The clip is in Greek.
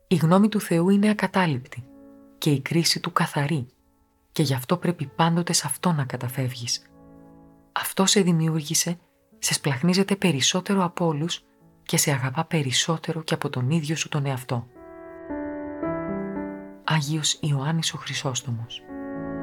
Η γνώμη του Θεού είναι ακατάληπτη και η κρίση του καθαρή και γι' αυτό πρέπει πάντοτε σε αυτό να καταφεύγεις. Αυτό σε δημιούργησε, σε σπλαχνίζεται περισσότερο από όλους και σε αγαπά περισσότερο και από τον ίδιο σου τον εαυτό. Άγιος Ιωάννης ο Χρυσόστομος.